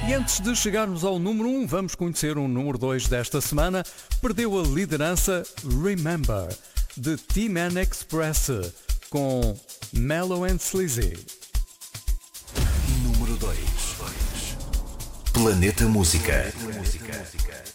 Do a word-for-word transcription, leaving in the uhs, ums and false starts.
E antes de chegarmos ao número um, vamos conhecer o número dois desta semana. Perdeu a liderança Remember, de T-Man Express, com Mellow and Sleazy. Número dois. Planeta Música. Planeta Música.